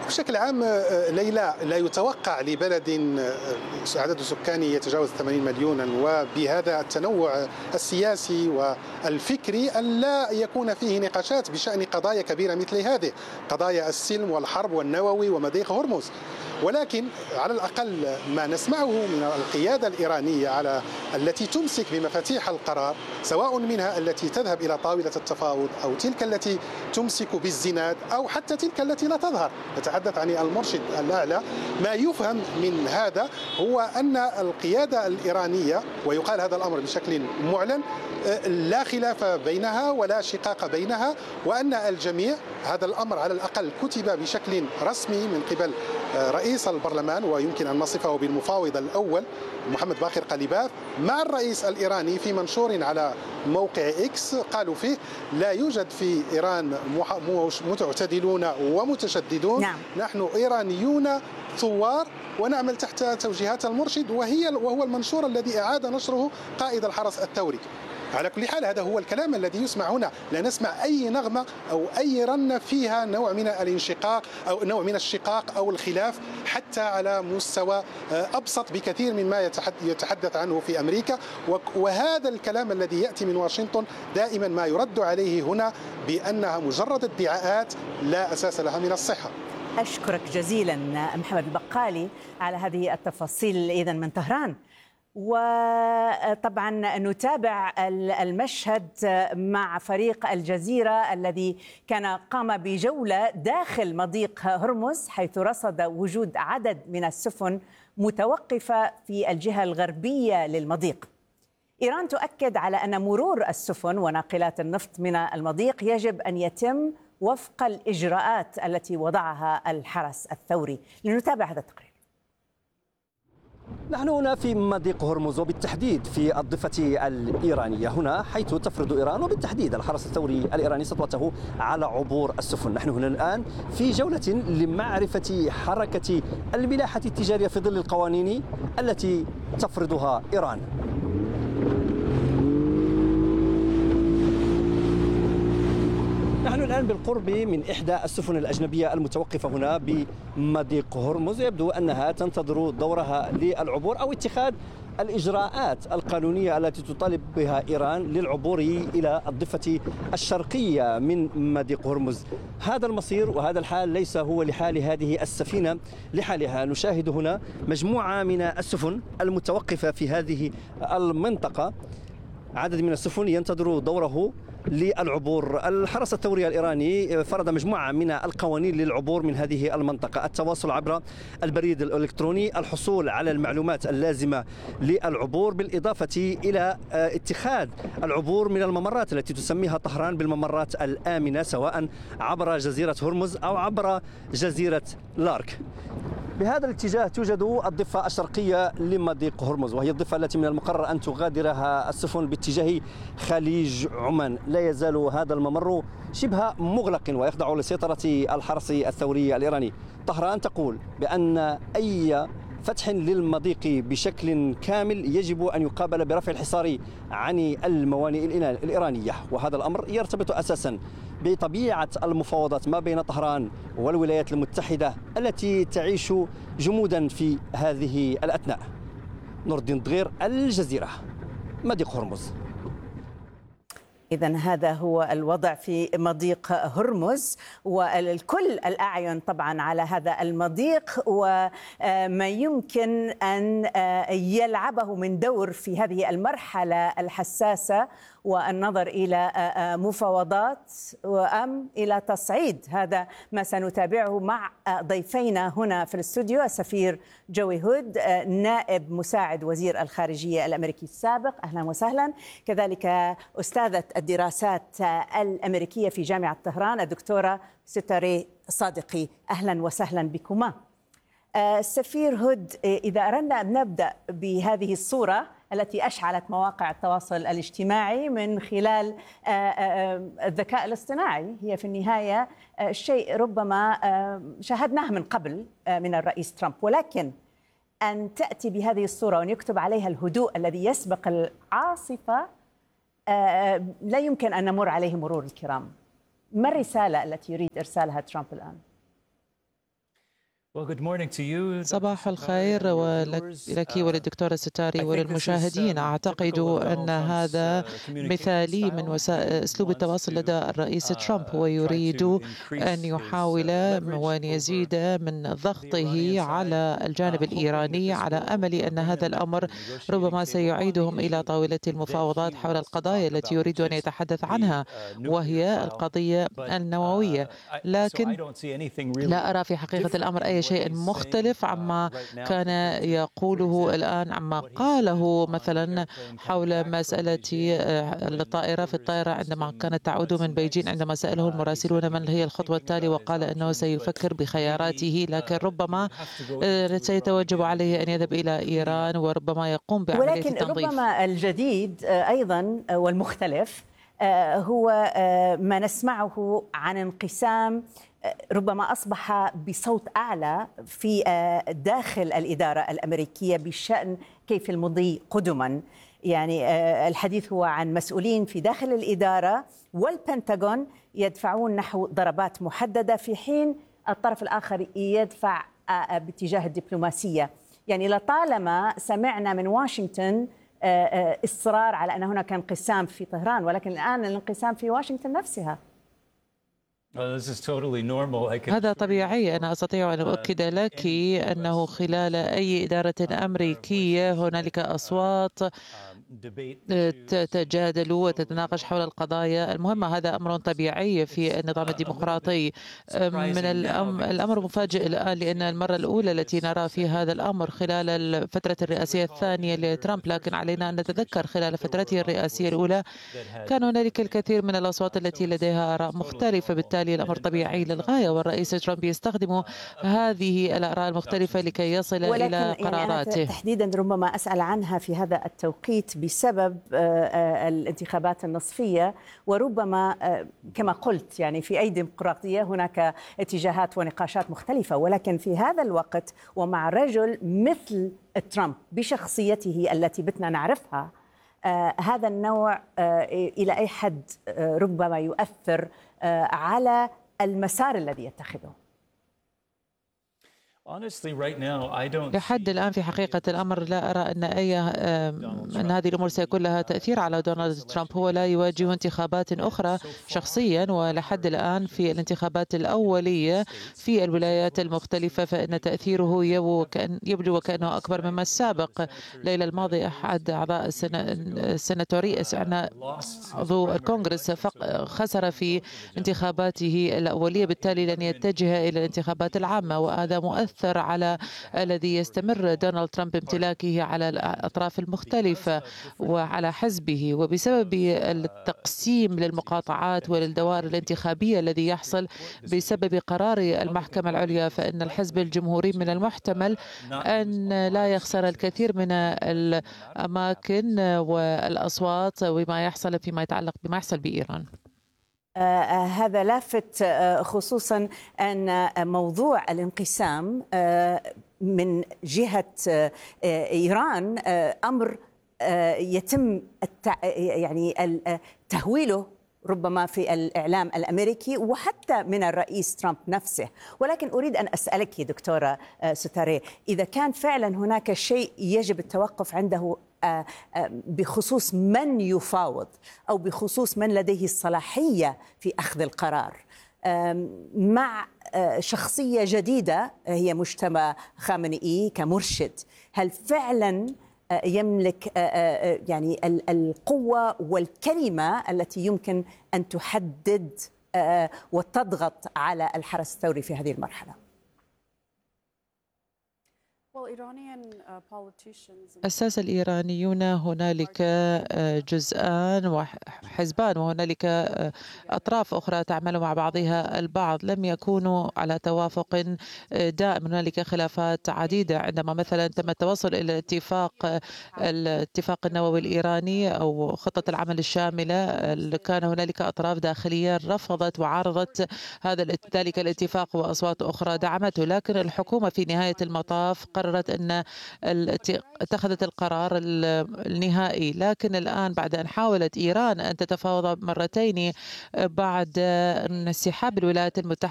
بشكل عام ليلى، لا يتوقع لبلد عدد سكانه يتجاوز 80 مليونا وبهذا التنوع السياسي والفكري أن لا يكون فيه نقاشات بشأن قضايا كبيرة مثل هذه، قضايا السلم والحرب والنووي ومضيق هرمز. ولكن على الأقل ما نسمعه من القيادة الإيرانية على التي تمسك بمفاتيح القرار، سواء منها التي تذهب إلى طاولة التفاوض أو تلك التي تمسك بالزناد أو حتى تلك التي لا تظهر، نتحدث عن المرشد الأعلى، ما يفهم من هذا هو أن القيادة الإيرانية، ويقال هذا الأمر بشكل معلن، لا خلاف بينها ولا شقاق بينها، وأن الجميع، هذا الأمر على الأقل كتب بشكل رسمي من قبل رئيس البرلمان ويمكن أن نصفه بالمفاوض الأول محمد باقر قليباف مع الرئيس الإيراني في منشور على موقع إكس، قالوا فيه: لا يوجد في إيران معتدلون ومتشددون، نعم. نحن إيرانيون ثوار ونعمل تحت توجيهات المرشد، وهو المنشور الذي أعاد نشره قائد الحرس الثوري. على كل حال هذا هو الكلام الذي يسمع هنا، لا نسمع أي نغمة أو أي رنة فيها نوع من الانشقاق أو نوع من الشقاق أو الخلاف، حتى على مستوى أبسط بكثير مما يتحدث عنه في أمريكا. وهذا الكلام الذي يأتي من واشنطن دائما ما يرد عليه هنا بأنها مجرد ادعاءات لا أساس لها من الصحة. أشكرك جزيلا محمد البقالي على هذه التفاصيل إذن من طهران. وطبعا نتابع المشهد مع فريق الجزيرة الذي كان قام بجولة داخل مضيق هرمز، حيث رصد وجود عدد من السفن متوقفة في الجهة الغربية للمضيق. إيران تؤكد على أن مرور السفن وناقلات النفط من المضيق يجب أن يتم وفق الإجراءات التي وضعها الحرس الثوري. لنتابع هذا التقرير. نحن هنا في مضيق هرمز وبالتحديد في الضفة الإيرانية، هنا حيث تفرض إيران وبالتحديد الحرس الثوري الإيراني سطوته على عبور السفن. نحن هنا الآن في جولة لمعرفة حركة الملاحة التجارية في ظل القوانين التي تفرضها إيران. نحن الآن بالقرب من إحدى السفن الأجنبية المتوقفة هنا بمضيق هرمز، يبدو أنها تنتظر دورها للعبور أو اتخاذ الإجراءات القانونية التي تطالب بها إيران للعبور إلى الضفة الشرقية من مضيق هرمز. هذا المصير وهذا الحال ليس هو لحال هذه السفينة لحالها. نشاهد هنا مجموعة من السفن المتوقفة في هذه المنطقة، عدد من السفن ينتظر دوره للعبور. الحرس الثوري الإيراني فرض مجموعة من القوانين للعبور من هذه المنطقة: التواصل عبر البريد الإلكتروني، الحصول على المعلومات اللازمة للعبور، بالإضافة إلى اتخاذ العبور من الممرات التي تسميها طهران بالممرات الآمنة، سواء عبر جزيرة هرمز أو عبر جزيرة لارك. بهذا الاتجاه توجد الضفة الشرقية لمضيق هرمز، وهي الضفة التي من المقرر أن تغادرها السفن باتجاه خليج عمان. لا يزال هذا الممر شبه مغلق ويخضع لسيطرة الحرس الثوري الإيراني. طهران تقول بأن أي فتح للمضيق بشكل كامل يجب أن يقابل برفع الحصار عن الموانئ الإيرانية، وهذا الأمر يرتبط أساسا بطبيعة المفاوضات ما بين طهران والولايات المتحدة التي تعيش جمودا في هذه الأثناء. نور الدين دغير، الجزيرة، مضيق هرمز. إذن هذا هو الوضع في مضيق هرمز، والكل الأعين طبعا على هذا المضيق وما يمكن أن يلعبه من دور في هذه المرحلة الحساسة، والنظر إلى مفاوضات أم إلى تصعيد. هذا ما سنتابعه مع ضيفينا هنا في الاستوديو: السفير جوي هود، نائب مساعد وزير الخارجية الأمريكي السابق، أهلا وسهلا. كذلك أستاذة الدراسات الأمريكية في جامعة طهران الدكتورة ستاري صادقي، أهلا وسهلا بكما. السفير هود، إذا أردنا أن نبدأ بهذه الصورة التي أشعلت مواقع التواصل الاجتماعي من خلال الذكاء الاصطناعي، هي في النهاية شيء ربما شاهدناه من قبل من الرئيس ترامب، ولكن أن تأتي بهذه الصورة وأن يكتب عليها الهدوء الذي يسبق العاصفة لا يمكن أن نمر عليه مرور الكرام. ما الرسالة التي يريد إرسالها ترامب الآن؟ صباح الخير لك وللدكتورة ستاري وللمشاهدين. أعتقد أن هذا مثالي من أسلوب التواصل لدى الرئيس ترامب. هو يريد أن يحاول وأن يزيد من ضغطه على الجانب الإيراني على أمل أن هذا الأمر ربما سيعيدهم إلى طاولة المفاوضات حول القضايا التي يريد أن يتحدث عنها، وهي القضية النووية. لكن لا أرى في حقيقة الأمر أي شيء مختلف عما كان يقوله الآن، عما قاله مثلا حول مسألة الطائرة في الطائرة عندما كانت تعود من بيجين، عندما سأله المراسلون من هي الخطوة التالية وقال أنه سيفكر بخياراته، لكن ربما سيتوجب عليه أن يذهب إلى إيران وربما يقوم بعملية التنظيف. ولكن ربما الجديد أيضا والمختلف هو ما نسمعه عن انقسام ربما أصبح بصوت أعلى في داخل الإدارة الأمريكية بشأن كيف المضي قدما. يعني الحديث هو عن مسؤولين في داخل الإدارة والبنتاغون يدفعون نحو ضربات محددة، في حين الطرف الآخر يدفع باتجاه الدبلوماسية. يعني لطالما سمعنا من واشنطن إصرار على أن هناك انقسام في طهران، ولكن الآن الانقسام في واشنطن نفسها. هذا طبيعي. أنا أستطيع أن أؤكد لك أنه خلال أي إدارة أمريكية هنالك أصوات تتجادل وتتناقش حول القضايا المهمة. هذا أمر طبيعي في النظام الديمقراطي. من الأمر مفاجئ الآن، لأن المرة الأولى التي نرى في هذا الأمر خلال الفترة الرئاسية الثانية لترامب، لكن علينا أن نتذكر خلال فترته الرئاسية الأولى كان هنالك الكثير من الأصوات التي لديها آراء مختلفة، بالتالي الأمر طبيعي للغاية، والرئيس ترامب يستخدم هذه الآراء المختلفة لكي يصل إلى قراراته. يعني تحديدا ربما أسأل عنها في هذا التوقيت بسبب الانتخابات النصفية، وربما كما قلت يعني في أي ديمقراطية هناك اتجاهات ونقاشات مختلفة، ولكن في هذا الوقت ومع رجل مثل ترامب بشخصيته التي بتنا نعرفها، هذا النوع إلى أي حد ربما يؤثر على المسار الذي يتخذه؟ لحد الآن في حقيقة الأمر لا أرى أن هذه الأمور سيكون لها تأثير على دونالد ترامب. هو لا يواجه انتخابات أخرى شخصيا، ولحد الآن في الانتخابات الأولية في الولايات المختلفة فإن تأثيره يبدو وكأنه أكبر مما السابق. الليلة الماضية أحد أعضاء السناتوري عضو الكونغرس خسر في انتخاباته الأولية، بالتالي لن يتجه إلى الانتخابات العامة، وهذا مؤثر على الذي يستمر دونالد ترامب امتلاكه على الأطراف المختلفة وعلى حزبه. وبسبب التقسيم للمقاطعات وللدوائر الانتخابية الذي يحصل بسبب قرار المحكمة العليا، فإن الحزب الجمهوري من المحتمل أن لا يخسر الكثير من الأماكن والأصوات وما يحصل فيما يتعلق بما يحصل بإيران. هذا لافت، خصوصا أن موضوع الانقسام من جهة إيران أمر يتم يعني تهويله ربما في الإعلام الأمريكي وحتى من الرئيس ترامب نفسه. ولكن أريد أن أسألك دكتورة ستاري، إذا كان فعلا هناك شيء يجب التوقف عنده بخصوص من يفاوض أو بخصوص من لديه الصلاحية في أخذ القرار مع شخصية جديدة هي مجتمع خامنئي كمرشد، هل فعلا يملك يعني القوة والكلمة التي يمكن أن تحدد وتضغط على الحرس الثوري في هذه المرحلة؟ الساسة الإيرانيون هنالك جزءان وحزبان، وهنالك أطراف أخرى تعمل مع بعضها البعض، لم يكونوا على توافق دائم. هنالك خلافات عديدة. عندما مثلا تم التوصل إلى الاتفاق النووي الإيراني أو خطة العمل الشاملة، كان هنالك أطراف داخلية رفضت وعارضت ذلك الاتفاق، وأصوات أخرى دعمته. لكن الحكومة في نهاية المطاف قررت أن اتخذت القرار النهائي. لكن الآن بعد أن حاولت إيران أن تتفاوض مرتين بعد انسحاب الولايات المتحدة